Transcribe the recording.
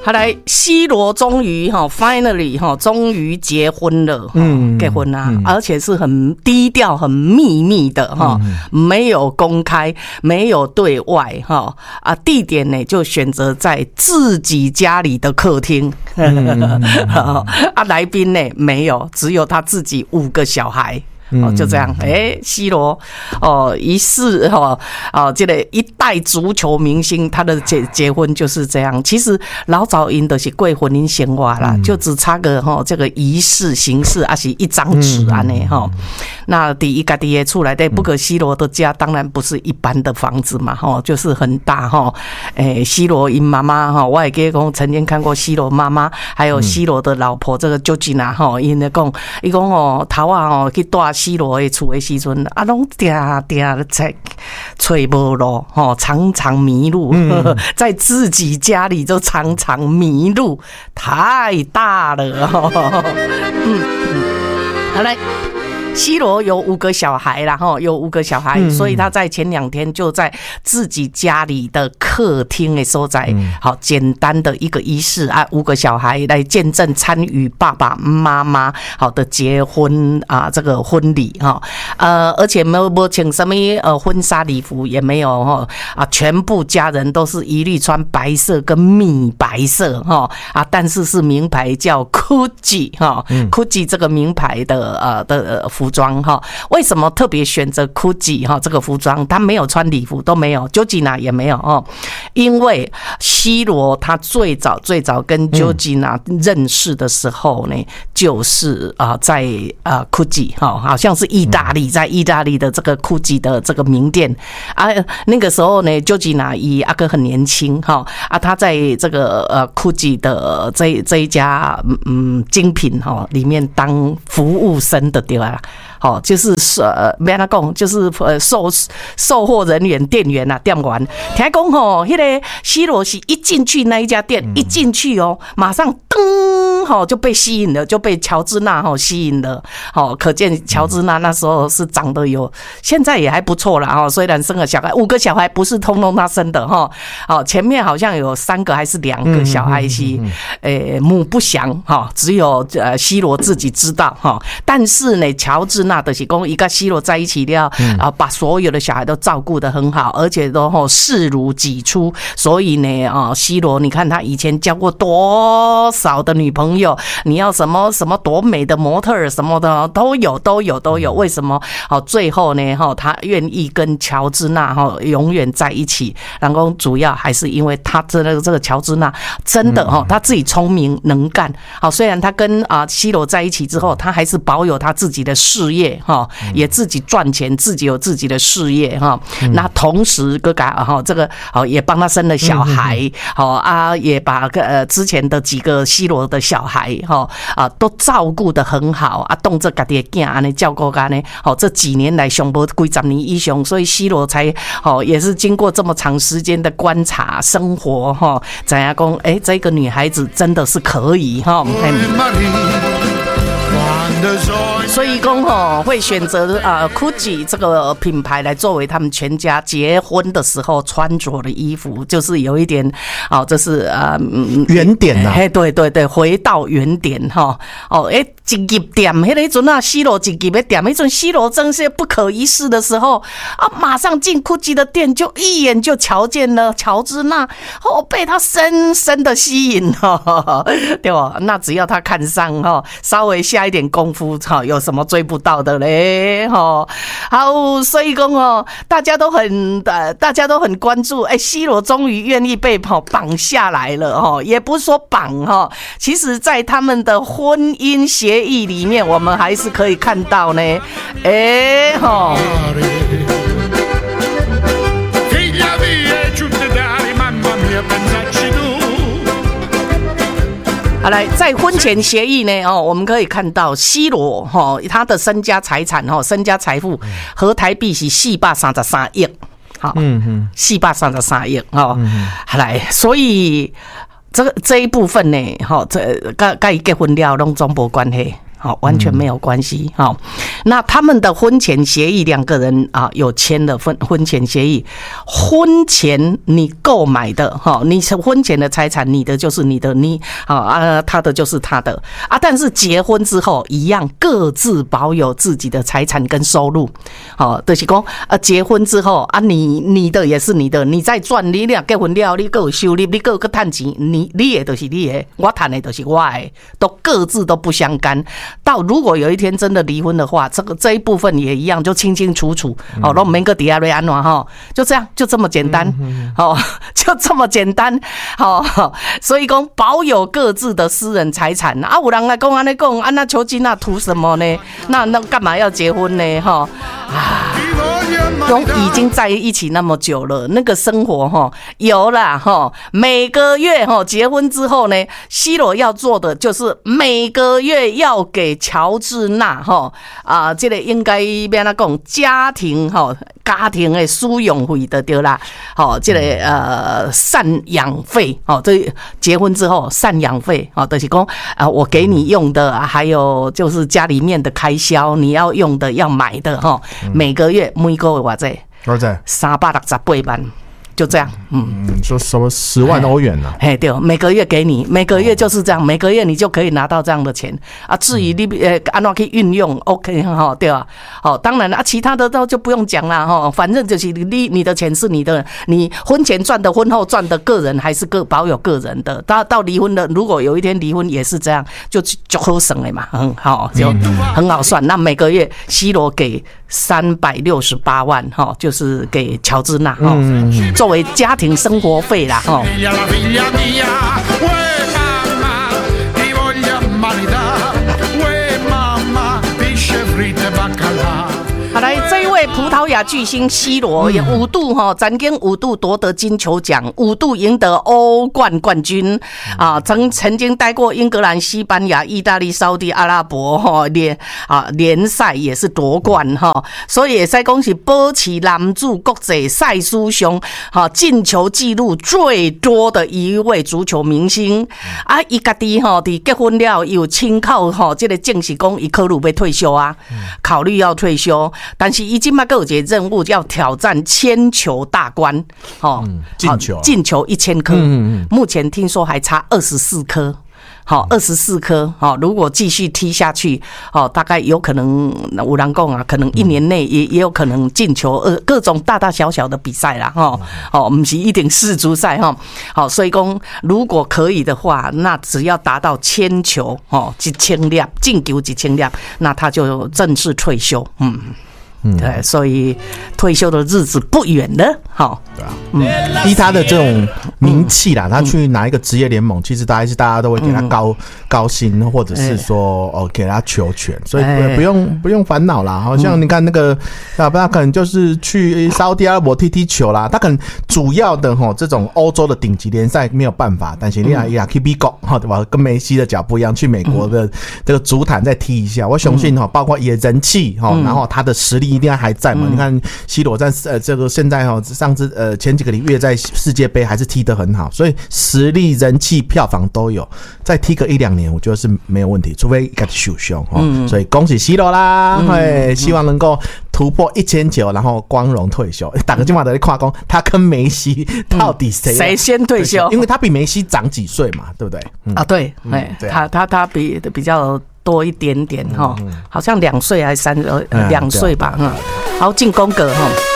后来西罗终于finally 终于结婚了，结婚啦，而且是很低调、很秘密的没有公开，没有对外地点呢就选择在自己家里的客厅，来宾呢没有，只有他自己5个小孩。就这样，西罗疑似这个一代足球明星，他的结婚就是这样。其实老早因的是过婚姻生活啦，就只差个这个仪式形式，还是一张纸安尼那第一家己的厝内底，不过西罗的家当然不是一般的房子嘛，就是很大西罗因妈妈我也记得讲曾经看过西罗妈妈，还有西罗的老婆这个Georgina因咧讲，伊讲头啊去住西罗的厝的时阵，拢定在找无路常常迷路，在自己家里就常常迷路，太大了好来。西罗有5个小孩啦，有5个小孩，所以他在前2天就在自己家里的客厅的所在，好简单的一个仪式5个小孩来见证参与爸爸妈妈好的结婚这个婚礼而且没有请什么婚纱礼服也没有全部家人都是一律穿白色跟米白色但是是名牌叫 Gucci 这个名牌的服装为什么特别选择 Gucci 这个服装？他没有穿礼服，都没有 ，Georgina 也没有因为西罗他最早跟 Georgina 认识的时候呢，就是在Gucci 好像是意大利，在意大利的这个 Gucci 的这个名店那个时候呢 ，Georgina 阿哥很年轻他在这个Gucci 的这一家精品里面当服务生的对吧？就是别他讲，就是售货人员、店员啊，店员。听讲那个西罗是一进去那一家店，一进去马上噔就被吸引了，就被乔治娜吸引了。可见乔治娜那时候是长得现在也还不错啦虽然生了小孩，5个小孩不是通通他生的前面好像有3个还是2个小孩是母不详只有西罗自己知道但是呢，乔治娜就是讲一个西罗在一起了把所有的小孩都照顾得很好，而且都视如己出。所以呢西罗你看他以前交过多少的女朋友，你要什么多美的模特儿什么的都有。为什么最后呢他愿意跟乔治娜永远在一起？然后主要还是因为他这个乔治娜真的他自己聪明能干虽然他跟西罗在一起之后，他还是保有他自己的事业也自己赚钱，自己有自己的事业那同时这个也帮他生了小孩也把之前的几个西罗的小孩都照顾得很好动这自己的孩子照顾他呢这几年来上没几十年以上，所以西罗才也是经过这么长时间的观察生活知道说这个女孩子真的是可以所以说会选择Gucci 这个品牌来作为他们全家结婚的时候穿着的衣服，就是有一点这是原点对，回到原点一入店那阵西罗一入的店，那阵西罗真是不可一世的时候马上进 Gucci 的店就一眼就瞧见了乔治娜被他深深的吸引对吧？那只要他看上稍微下一点功夫有什么追不到的嘞好，所以说大家都很关注西罗终于愿意被绑下来了也不是说绑其实在他们的婚姻协议里面，我们还是可以看到呢好来，在婚前协议呢我们可以看到西罗他的身家财产身家财富合台币是433亿433亿好来，所以这一部分呢这跟结婚了拢总无关系好，完全没有关系。好，那他们的婚前协议，两个人啊有签了婚前协议，婚前你购买的哈，你是婚前的财产，你的就是你的，他的就是他的啊。但是结婚之后一样，各自保有自己的财产跟收入。好，就是说结婚之后啊，你的也是你的，你再赚，你俩结婚了，你各有收入，你各有个赚钱，你的就是你的，我赚的就是我的，都各自都不相干。到如果有一天真的离婚的话，这一部分也一样，就清清楚楚哦，都没个底下瑞安暖哈，就这样，就这么简单哦，就这么简单哦。所以讲保有各自的私人财产啊，有人来讲安尼讲，啊那求金那图什么呢？那干嘛要结婚呢？哈啊。都已经在一起那么久了，那个生活哈有啦哈，每个月哈结婚之后呢，西罗要做的就是每个月要给乔治娜哈这个应该要怎讲家庭的输用费的对啦，好这个赡养费哦，这结婚之后赡养费哦，就是讲我给你用的，还有就是家里面的开销，你要用的要买的哈，每个月每个月多少？368万。就这样， 说什么10万欧元呢？ 哎，对，每个月给你，每个月就是这样，每个月你就可以拿到这样的钱啊。至于你按怎去运用 ，OK 哈，对吧？好，当然了啊，其他的就不用讲了哈，反正就是你的钱是你的，你婚前赚的、婚后赚的，个人还是保有个人的。到离婚了，如果有一天离婚也是这样，就好省了嘛，很好，就很好算。那每个月西罗给368万哈，就是给乔治娜哈。作为家庭生活费啦，哦。好，来这一位葡萄牙巨星 C 罗也5度曾经5度夺得金球奖，5度赢得欧冠冠军啊，曾经待过英格兰、西班牙、意大利、沙特阿拉伯联赛也是夺冠哈，所以也是恭喜保持男子国际赛事上进球纪录最多的一位足球明星啊，伊家己伫结婚了有亲口这个证实讲伊考虑要退休啊，考虑要退休。但是伊现在还有一个任务，要挑战1000球大关，进球1000颗，目前听说还差24颗。好，24颗，好，如果继续踢下去，大概有可能有人讲啊，可能1年内也有可能进球，各种大大小小的比赛啦，不是一定世足赛哈，好，所以讲如果可以的话，那只要达到1000球，1000粒进球1000粒，那他就正式退休，对，所以退休的日子不远了，好， 对啊，依他的这种名气啦，他去哪一个职业联盟，其实大家都会给他高薪，或者是说给他球权，所以不用烦恼啦。好像你看那个他可能就是去沙特阿拉伯踢球啦，他可能主要的这种欧洲的顶级联赛没有办法，但是你也去美国对吧？跟梅西的脚步一样，去美国的这个足坛再踢一下，我相信包括也人气然后他的实力一定还在嘛？你看 C 罗在这个现在前几个月在世界杯还是踢得很好，所以实力、人气、票房都有。再踢个1-2年，我觉得是没有问题，除非开始受伤所以恭喜 C 罗啦！希望能够突破1000球，然后光荣退休。打个电话在跨工，他跟梅西到底谁先退休？ 因为他比梅西长几岁嘛，对不对？ 对，他比较多一点点好像2岁还是2岁吧好，进宫格